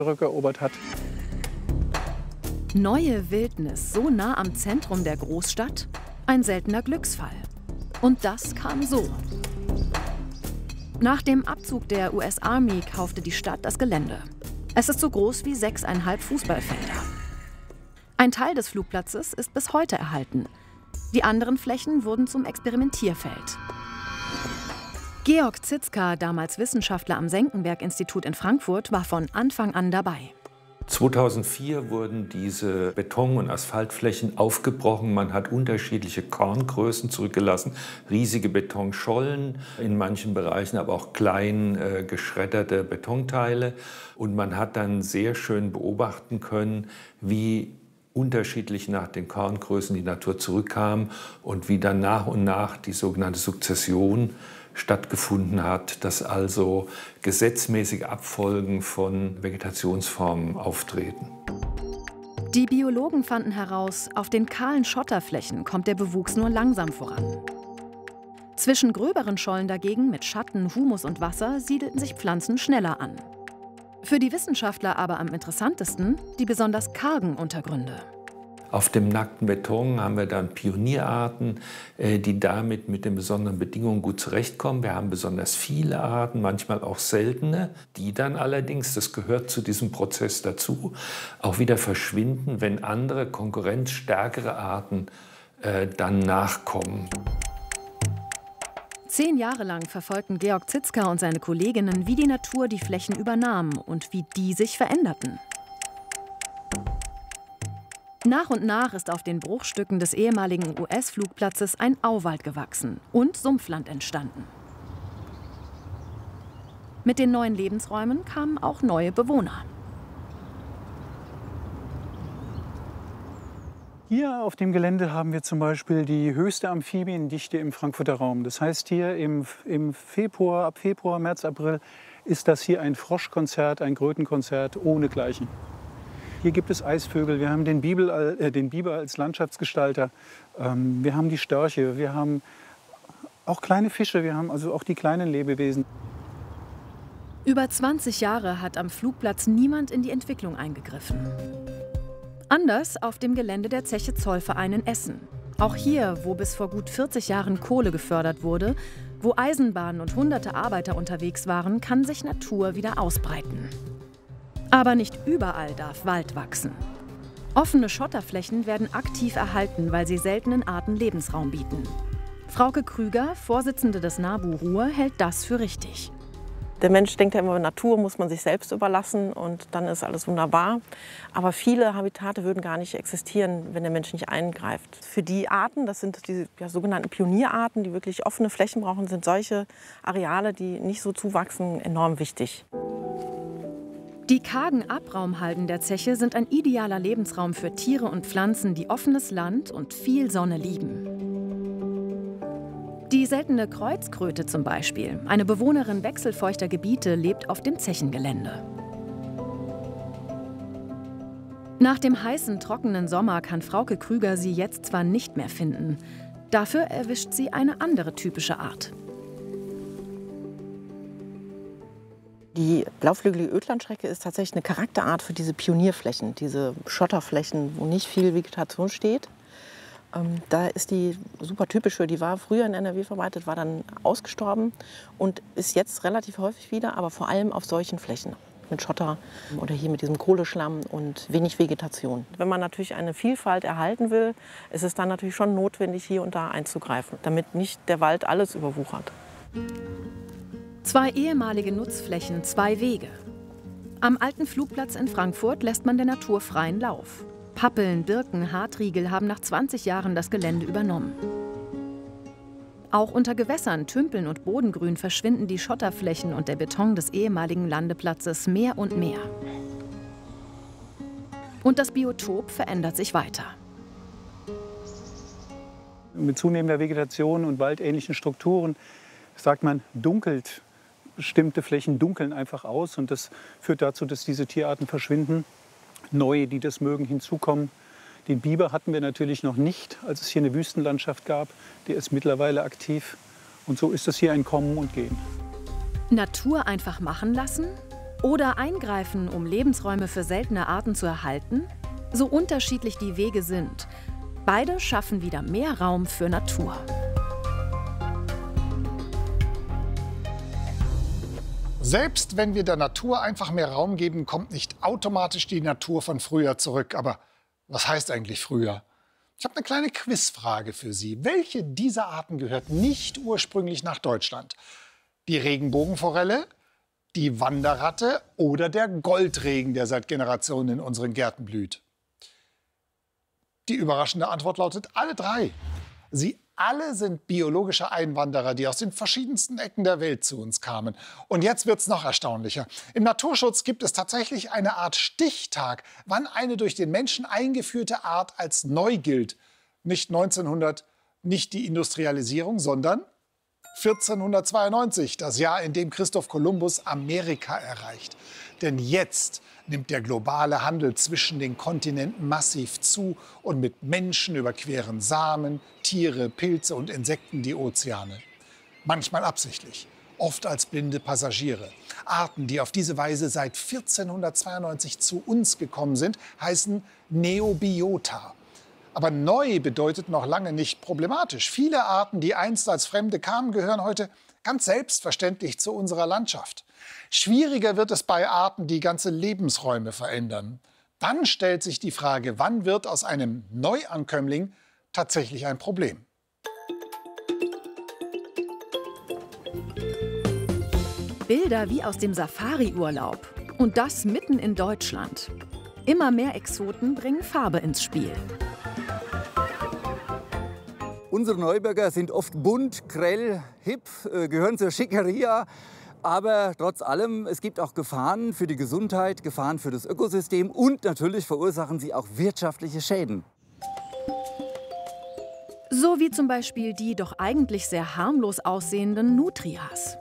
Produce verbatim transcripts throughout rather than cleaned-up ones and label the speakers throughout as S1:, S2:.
S1: zurückerobert hat.
S2: Neue Wildnis so nah am Zentrum der Großstadt? Ein seltener Glücksfall. Und das kam so. Nach dem Abzug der U S Army kaufte die Stadt das Gelände. Es ist so groß wie sechseinhalb Fußballfelder. Ein Teil des Flugplatzes ist bis heute erhalten. Die anderen Flächen wurden zum Experimentierfeld. Georg Zitzka, damals Wissenschaftler am Senckenberg-Institut in Frankfurt, war von Anfang an dabei.
S3: zweitausendvier wurden diese Beton- und Asphaltflächen aufgebrochen. Man hat unterschiedliche Korngrößen zurückgelassen, riesige Betonschollen, in manchen Bereichen aber auch klein äh, geschredderte Betonteile. Und man hat dann sehr schön beobachten können, wie unterschiedlich nach den Korngrößen die Natur zurückkam und wie dann nach und nach die sogenannte Sukzession stattgefunden hat, dass also gesetzmäßige Abfolgen von Vegetationsformen auftreten.
S2: Die Biologen fanden heraus, auf den kahlen Schotterflächen kommt der Bewuchs nur langsam voran. Zwischen gröberen Schollen dagegen mit Schatten, Humus und Wasser siedelten sich Pflanzen schneller an. Für die Wissenschaftler aber am interessantesten die besonders kargen Untergründe.
S3: Auf dem nackten Beton haben wir dann Pionierarten, die damit mit den besonderen Bedingungen gut zurechtkommen. Wir haben besonders viele Arten, manchmal auch seltene, die dann allerdings, das gehört zu diesem Prozess dazu, auch wieder verschwinden, wenn andere konkurrenzstärkere Arten äh, dann nachkommen.
S2: Zehn Jahre lang verfolgten Georg Zitzka und seine Kolleginnen, wie die Natur die Flächen übernahm und wie die sich veränderten. Nach und nach ist auf den Bruchstücken des ehemaligen U S-Flugplatzes ein Auwald gewachsen und Sumpfland entstanden. Mit den neuen Lebensräumen kamen auch neue Bewohner.
S1: Hier auf dem Gelände haben wir zum Beispiel die höchste Amphibiendichte im Frankfurter Raum. Das heißt, hier im, im Februar, ab Februar, März, April ist das hier ein Froschkonzert, ein Krötenkonzert ohnegleichen. Hier gibt es Eisvögel, wir haben den, Bibel, äh, den Biber als Landschaftsgestalter, ähm, wir haben die Störche, wir haben auch kleine Fische, wir haben also auch die kleinen Lebewesen.
S2: Über zwanzig Jahre hat am Flugplatz niemand in die Entwicklung eingegriffen. Anders auf dem Gelände der Zeche Zollverein in Essen. Auch hier, wo bis vor gut vierzig Jahren Kohle gefördert wurde, wo Eisenbahnen und hunderte Arbeiter unterwegs waren, kann sich Natur wieder ausbreiten. Aber nicht überall darf Wald wachsen. Offene Schotterflächen werden aktiv erhalten, weil sie seltenen Arten Lebensraum bieten. Frauke Krüger, Vorsitzende des NABU Ruhr, hält das für richtig.
S4: Der Mensch denkt ja immer, Natur muss man sich selbst überlassen und dann ist alles wunderbar. Aber viele Habitate würden gar nicht existieren, wenn der Mensch nicht eingreift. Für die Arten, das sind die ja, sogenannten Pionierarten, die wirklich offene Flächen brauchen, sind solche Areale, die nicht so zuwachsen, enorm wichtig.
S2: Die kargen Abraumhalden der Zeche sind ein idealer Lebensraum für Tiere und Pflanzen, die offenes Land und viel Sonne lieben. Die seltene Kreuzkröte zum Beispiel, eine Bewohnerin wechselfeuchter Gebiete, lebt auf dem Zechengelände. Nach dem heißen, trockenen Sommer kann Frauke Krüger sie jetzt zwar nicht mehr finden. Dafür erwischt sie eine andere typische Art.
S4: Die blauflügelige Ödlandschrecke ist tatsächlich eine Charakterart für diese Pionierflächen, diese Schotterflächen, wo nicht viel Vegetation steht. Ähm, da ist die super typisch für. Die war früher in N R W verbreitet, war dann ausgestorben und ist jetzt relativ häufig wieder, aber vor allem auf solchen Flächen mit Schotter oder hier mit diesem Kohleschlamm und wenig Vegetation. Wenn man natürlich eine Vielfalt erhalten will, ist es dann natürlich schon notwendig, hier und da einzugreifen, damit nicht der Wald alles überwuchert.
S2: Zwei ehemalige Nutzflächen, zwei Wege. Am alten Flugplatz in Frankfurt lässt man der Natur freien Lauf. Pappeln, Birken, Hartriegel haben nach zwanzig Jahren das Gelände übernommen. Auch unter Gewässern, Tümpeln und Bodengrün verschwinden die Schotterflächen und der Beton des ehemaligen Landeplatzes mehr und mehr. Und das Biotop verändert sich weiter.
S1: Mit zunehmender Vegetation und waldähnlichen Strukturen, sagt man, dunkelt. Bestimmte Flächen dunkeln einfach aus und das führt dazu, dass diese Tierarten verschwinden. Neue, die das mögen, hinzukommen. Den Biber hatten wir natürlich noch nicht, als es hier eine Wüstenlandschaft gab. Der ist mittlerweile aktiv und so ist das hier ein Kommen und Gehen.
S2: Natur einfach machen lassen Oder eingreifen, um Lebensräume für seltene Arten zu erhalten? So unterschiedlich die Wege sind, beide schaffen wieder mehr Raum für Natur.
S5: Selbst wenn wir der Natur einfach mehr Raum geben, kommt nicht automatisch die Natur von früher zurück. Aber was heißt eigentlich früher? Ich habe eine kleine Quizfrage für Sie. Welche dieser Arten gehört nicht ursprünglich nach Deutschland? Die Regenbogenforelle, die Wanderratte oder der Goldregen, der seit Generationen in unseren Gärten blüht? Die überraschende Antwort lautet alle drei. Sie alle sind biologische Einwanderer, die aus den verschiedensten Ecken der Welt zu uns kamen. Und jetzt wird es noch erstaunlicher. Im Naturschutz gibt es tatsächlich eine Art Stichtag, wann eine durch den Menschen eingeführte Art als neu gilt. Nicht neunzehnhundert, nicht die Industrialisierung, sondern vierzehnhundertzweiundneunzig, das Jahr, in dem Christoph Kolumbus Amerika erreicht. Denn jetzt nimmt der globale Handel zwischen den Kontinenten massiv zu und mit Menschen überqueren Samen, Tiere, Pilze und Insekten die Ozeane. Manchmal absichtlich, oft als blinde Passagiere. Arten, die auf diese Weise seit vierzehnhundertzweiundneunzig zu uns gekommen sind, heißen Neobiota. Aber neu bedeutet noch lange nicht problematisch. Viele Arten, die einst als Fremde kamen, gehören heute ganz selbstverständlich zu unserer Landschaft. Schwieriger wird es bei Arten, die ganze Lebensräume verändern. Dann stellt sich die Frage, wann wird aus einem Neuankömmling tatsächlich ein Problem?
S2: Bilder wie aus dem Safari-Urlaub. Und das mitten in Deutschland. Immer mehr Exoten bringen Farbe ins Spiel.
S6: Unsere Neubürger sind oft bunt, grell, hip, äh, gehören zur Schickeria. Aber trotz allem, es gibt auch Gefahren für die Gesundheit, Gefahren für das Ökosystem und natürlich verursachen sie auch wirtschaftliche Schäden.
S2: So wie zum Beispiel die doch eigentlich sehr harmlos aussehenden Nutrias.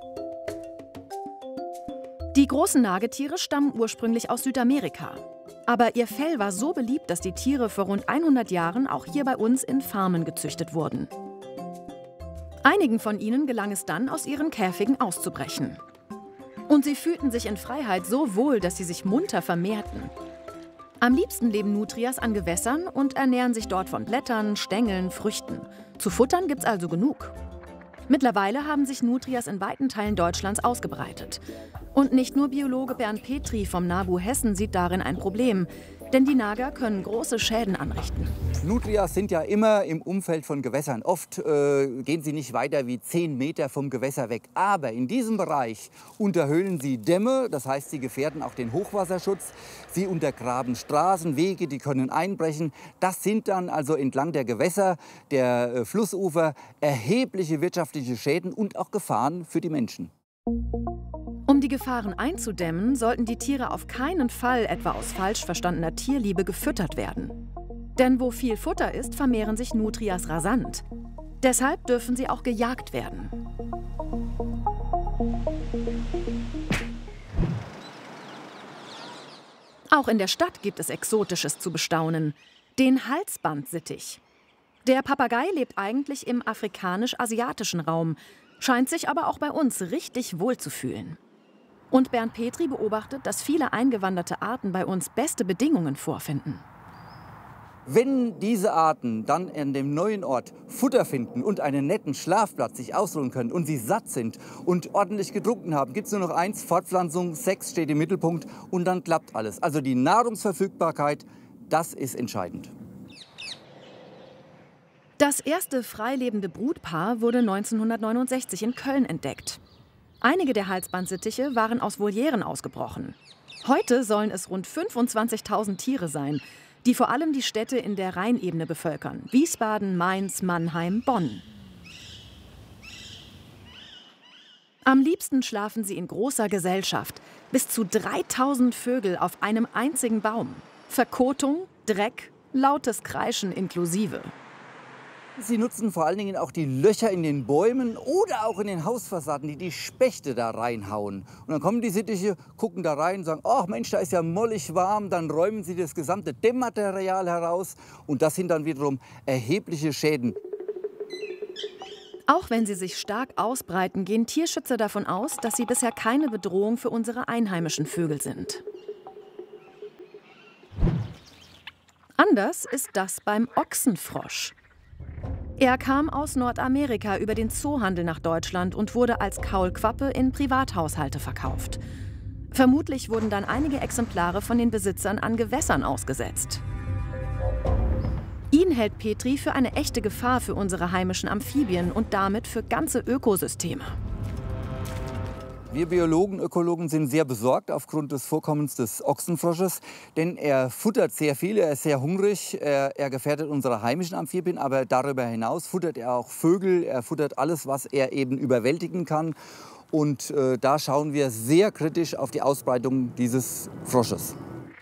S2: Die großen Nagetiere stammen ursprünglich aus Südamerika. Aber ihr Fell war so beliebt, dass die Tiere vor rund hundert Jahren auch hier bei uns in Farmen gezüchtet wurden. Einigen von ihnen gelang es dann, aus ihren Käfigen auszubrechen. Und sie fühlten sich in Freiheit so wohl, dass sie sich munter vermehrten. Am liebsten leben Nutrias an Gewässern und ernähren sich dort von Blättern, Stängeln, Früchten. Zu futtern gibt's also genug. Mittlerweile haben sich Nutrias in weiten Teilen Deutschlands ausgebreitet. Und nicht nur Biologe Bernd Petri vom NABU Hessen sieht darin ein Problem. Denn die Nager können große Schäden anrichten.
S6: Nutrias sind ja immer im Umfeld von Gewässern. Oft äh, gehen sie nicht weiter wie zehn Meter vom Gewässer weg. Aber in diesem Bereich unterhöhlen sie Dämme, das heißt, sie gefährden auch den Hochwasserschutz. Sie untergraben Straßen, Wege, die können einbrechen. Das sind dann also entlang der Gewässer, der äh, Flussufer erhebliche wirtschaftliche Schäden und auch Gefahren für die Menschen.
S2: Um die Gefahren einzudämmen, sollten die Tiere auf keinen Fall etwa aus falsch verstandener Tierliebe gefüttert werden. Denn wo viel Futter ist, vermehren sich Nutrias rasant. Deshalb dürfen sie auch gejagt werden. Auch in der Stadt gibt es Exotisches zu bestaunen. Den Halsbandsittich. Der Papagei lebt eigentlich im afrikanisch-asiatischen Raum, scheint sich aber auch bei uns richtig wohl zu fühlen. Und Bernd Petri beobachtet, dass viele eingewanderte Arten bei uns beste Bedingungen vorfinden.
S6: Wenn diese Arten dann an dem neuen Ort Futter finden und einen netten Schlafplatz sich ausruhen können und sie satt sind und ordentlich getrunken haben, gibt es nur noch eins, Fortpflanzung, Sex steht im Mittelpunkt und dann klappt alles. Also die Nahrungsverfügbarkeit, das ist entscheidend.
S2: Das erste freilebende Brutpaar wurde neunzehnhundertneunundsechzig in Köln entdeckt. Einige der Halsbandsittiche waren aus Volieren ausgebrochen. Heute sollen es rund fünfundzwanzigtausend Tiere sein, die vor allem die Städte in der Rheinebene bevölkern. Wiesbaden, Mainz, Mannheim, Bonn. Am liebsten schlafen sie in großer Gesellschaft. Bis zu dreitausend Vögel auf einem einzigen Baum. Verkotung, Dreck, lautes Kreischen inklusive.
S6: Sie nutzen vor allen Dingen auch die Löcher in den Bäumen oder auch in den Hausfassaden, die die Spechte da reinhauen. Und dann kommen die Sittiche, gucken da rein und sagen, ach Mensch, da ist ja mollig warm. Dann räumen sie das gesamte Dämmmaterial heraus und das sind dann wiederum erhebliche Schäden.
S2: Auch wenn sie sich stark ausbreiten, gehen Tierschützer davon aus, dass sie bisher keine Bedrohung für unsere einheimischen Vögel sind. Anders ist das beim Ochsenfrosch. Er kam aus Nordamerika über den Zoohandel nach Deutschland und wurde als Kaulquappe in Privathaushalte verkauft. Vermutlich wurden dann einige Exemplare von den Besitzern an Gewässern ausgesetzt. Ihn hält Petri für eine echte Gefahr für unsere heimischen Amphibien und damit für ganze Ökosysteme.
S6: Wir Biologen, Ökologen sind sehr besorgt aufgrund des Vorkommens des Ochsenfrosches, denn er futtert sehr viel, er ist sehr hungrig, er, er gefährdet unsere heimischen Amphibien, aber darüber hinaus futtert er auch Vögel, er futtert alles, was er eben überwältigen kann. Und äh, da schauen wir sehr kritisch auf die Ausbreitung dieses Frosches.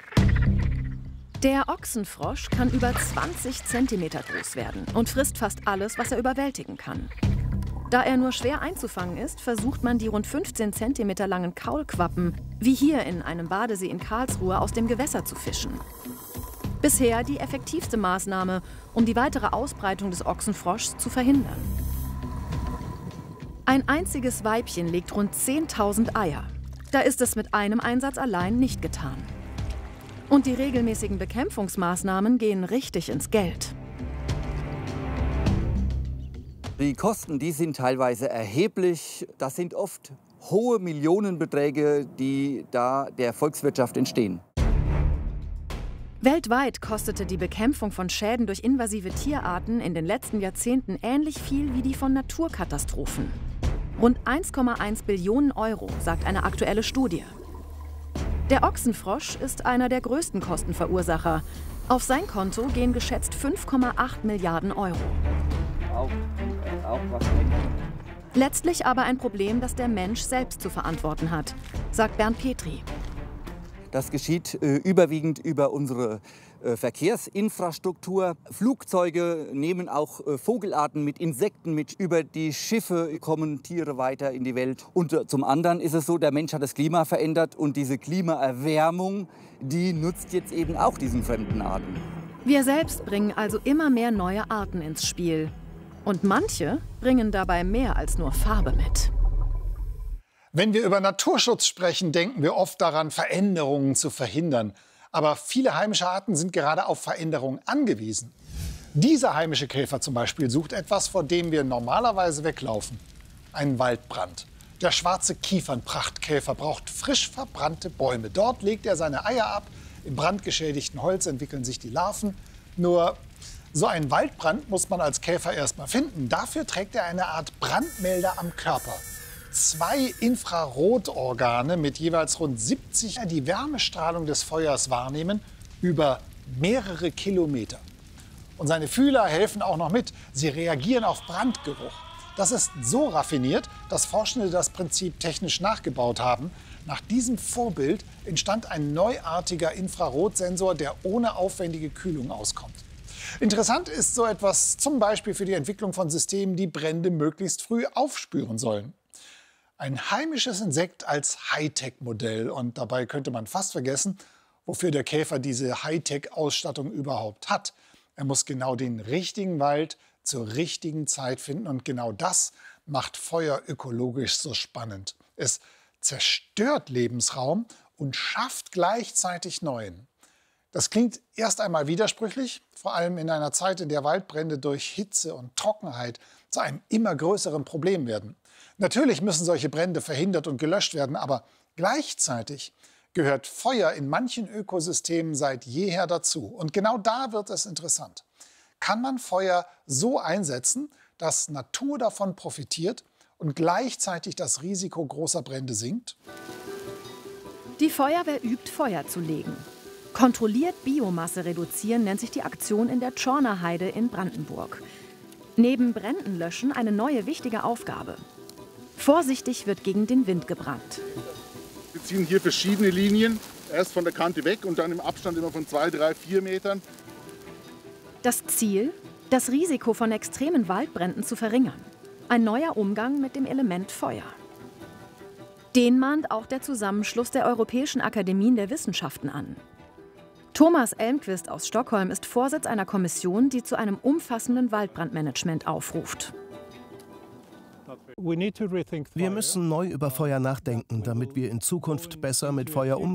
S2: Der Ochsenfrosch kann über zwanzig Zentimeter groß werden und frisst fast alles, was er überwältigen kann. Da er nur schwer einzufangen ist, versucht man, die rund fünfzehn Zentimeter langen Kaulquappen, wie hier in einem Badesee in Karlsruhe, aus dem Gewässer zu fischen. Bisher die effektivste Maßnahme, um die weitere Ausbreitung des Ochsenfroschs zu verhindern. Ein einziges Weibchen legt rund zehntausend Eier. Da ist es mit einem Einsatz allein nicht getan. Und die regelmäßigen Bekämpfungsmaßnahmen gehen richtig ins Geld.
S6: Die Kosten, die sind teilweise erheblich. Das sind oft hohe Millionenbeträge, die da der Volkswirtschaft entstehen.
S2: Weltweit kostete die Bekämpfung von Schäden durch invasive Tierarten in den letzten Jahrzehnten ähnlich viel wie die von Naturkatastrophen. Rund eins Komma eins Billionen Euro, sagt eine aktuelle Studie. Der Ochsenfrosch ist einer der größten Kostenverursacher. Auf sein Konto gehen geschätzt fünf Komma acht Milliarden Euro. Auch, auch was Letztlich aber ein Problem, das der Mensch selbst zu verantworten hat, sagt Bernd Petri.
S6: Das geschieht äh, überwiegend über unsere äh, Verkehrsinfrastruktur. Flugzeuge nehmen auch äh, Vogelarten mit, Insekten mit. Über die Schiffe kommen Tiere weiter in die Welt. Und äh, zum anderen ist es so, der Mensch hat das Klima verändert und diese Klimaerwärmung, die nutzt jetzt eben auch diesen fremden Arten.
S2: Wir selbst bringen also immer mehr neue Arten ins Spiel. Und manche bringen dabei mehr als nur Farbe mit.
S5: Wenn wir über Naturschutz sprechen, denken wir oft daran, Veränderungen zu verhindern. Aber viele heimische Arten sind gerade auf Veränderungen angewiesen. Dieser heimische Käfer zum Beispiel sucht etwas, vor dem wir normalerweise weglaufen. Einen Waldbrand. Der schwarze Kiefernprachtkäfer braucht frisch verbrannte Bäume. Dort legt er seine Eier ab. Im brandgeschädigten Holz entwickeln sich die Larven. Nur so einen Waldbrand muss man als Käfer erst mal finden. Dafür trägt er eine Art Brandmelder am Körper. Zwei Infrarotorgane mit jeweils rund siebzig, die Wärmestrahlung des Feuers wahrnehmen, über mehrere Kilometer. Und seine Fühler helfen auch noch mit. Sie reagieren auf Brandgeruch. Das ist so raffiniert, dass Forschende das Prinzip technisch nachgebaut haben. Nach diesem Vorbild entstand ein neuartiger Infrarotsensor, der ohne aufwendige Kühlung auskommt. Interessant ist so etwas zum Beispiel für die Entwicklung von Systemen, die Brände möglichst früh aufspüren sollen. Ein heimisches Insekt als Hightech-Modell. Und dabei könnte man fast vergessen, wofür der Käfer diese Hightech-Ausstattung überhaupt hat. Er muss genau den richtigen Wald zur richtigen Zeit finden. Und genau das macht Feuer ökologisch so spannend. Es zerstört Lebensraum und schafft gleichzeitig neuen. Das klingt erst einmal widersprüchlich, vor allem in einer Zeit, in der Waldbrände durch Hitze und Trockenheit zu einem immer größeren Problem werden. Natürlich müssen solche Brände verhindert und gelöscht werden, aber gleichzeitig gehört Feuer in manchen Ökosystemen seit jeher dazu. Und genau da wird es interessant. Kann man Feuer so einsetzen, dass Natur davon profitiert und gleichzeitig das Risiko großer Brände sinkt?
S2: Die Feuerwehr übt, Feuer zu legen. Kontrolliert Biomasse reduzieren nennt sich die Aktion in der Tschorner Heide in Brandenburg. Neben Bränden löschen eine neue wichtige Aufgabe. Vorsichtig wird gegen den Wind gebrannt.
S7: Wir ziehen hier verschiedene Linien, erst von der Kante weg und dann im Abstand immer von zwei, drei, vier Metern.
S2: Das Ziel? Das Risiko von extremen Waldbränden zu verringern. Ein neuer Umgang mit dem Element Feuer. Den mahnt auch der Zusammenschluss der Europäischen Akademien der Wissenschaften an. Thomas Elmqvist aus Stockholm ist Vorsitz einer Kommission, die zu einem umfassenden Waldbrandmanagement aufruft.
S8: Wir müssen neu über Feuer nachdenken, damit wir in Zukunft besser mit Feuer umgehen.